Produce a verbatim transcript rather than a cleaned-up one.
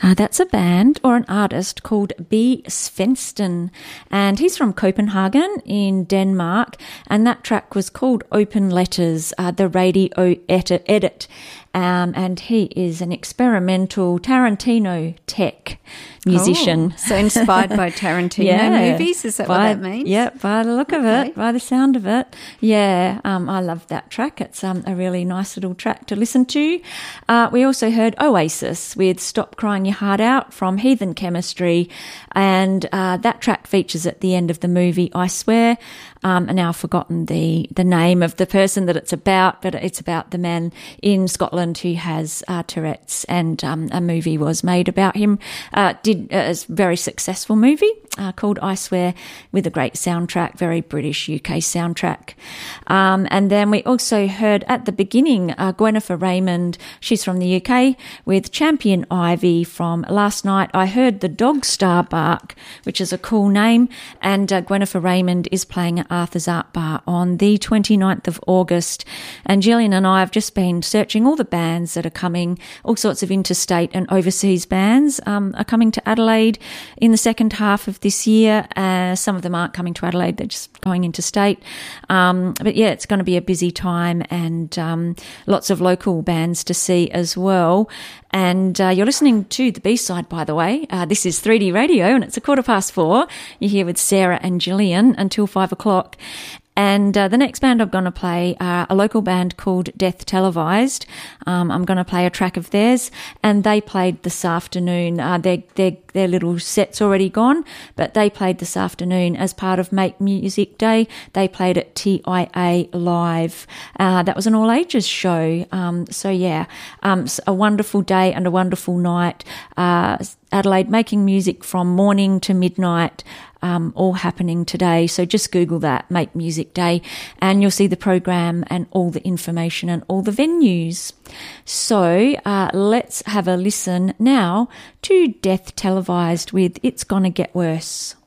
Uh, that's a band or an artist called B. Svensson, and he's from Copenhagen in Denmark, and that track was called Open Letters, uh, the radio edit. edit. Um, and he is an experimental Tarantino tech musician. Oh, so inspired by Tarantino yeah, movies, is that by, what that means? Yeah, by the look of Okay. it, by the sound of it. Yeah, um, I love that track. It's um, a really nice little track to listen to. Uh, we also heard Oasis with Stop Crying Your Heart Out from Heathen Chemistry, and uh, that track features at the end of the movie I Swear. Um, and now I've forgotten the, the name of the person that it's about, but it's about the man in Scotland who has uh, Tourette's, and um, a movie was made about him. Uh, did uh, a very successful movie uh, called I Swear, with a great soundtrack, very British U K soundtrack. Um, and then we also heard at the beginning uh, Gwennifer Raymond, she's from the U K, with Champion Ivy from Last Night I Heard the Dog Star Bark, which is a cool name, and uh, Gwennifer Raymond is playing at Arthur's Art Bar on the twenty-ninth of August. And Gillian and I have just been searching all the bands that are coming, all sorts of interstate and overseas bands um, are coming to Adelaide in the second half of this year. Uh, some of them aren't coming to Adelaide, they're just going interstate. Um, but yeah, it's going to be a busy time, and um, lots of local bands to see as well. And uh, you're listening to the B-side, by the way. Uh, this is three D Radio, and it's a quarter past four. You're here with Sarah and Gillian until five o'clock. And uh, the next band I'm going to play are a local band called Death Televised. Um, I'm going to play a track of theirs, and they played this afternoon. Uh, their, their, their little set's already gone, but they played this afternoon as part of Make Music Day. They played at T I A Live. Uh, that was an all-ages show. Um, so, yeah, um, a wonderful day and a wonderful night. Uh, Adelaide making music from morning to midnight, um, all happening today. So just Google that, Make Music Day, and you'll see the program and all the information and all the venues. So uh, let's have a listen now to Death Televised with It's Gonna Get Worse.